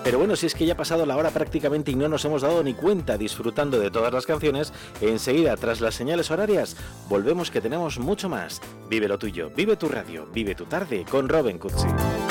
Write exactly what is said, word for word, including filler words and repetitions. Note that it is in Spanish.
Pero bueno, si es que ya ha pasado la hora prácticamente y no nos hemos dado ni cuenta disfrutando de todas las canciones, enseguida, tras las señales horarias, volvemos que tenemos mucho más. Vive lo tuyo, vive tu radio, vive tu tarde con Robin Cutsi.